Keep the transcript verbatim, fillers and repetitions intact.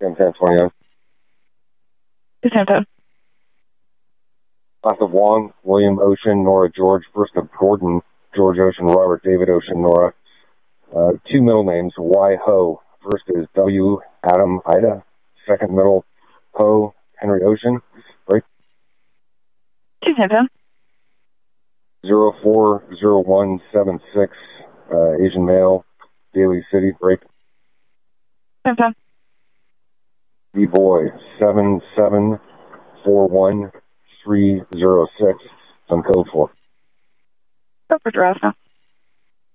ten ten twenty-nine. two ten ten. Last of Wong, William Ocean, Nora George. First of Gordon, George Ocean, Robert David Ocean, Nora. Uh, two middle names, Y Ho. First is W, Adam, Ida. Second middle, Ho, Henry Ocean. Break. two ten ten. zero four zero one seven six, uh, Asian male, Daly City. Break. ten ten. B-boy, seven seven four one three zero six. Some code for. Go for Drasna.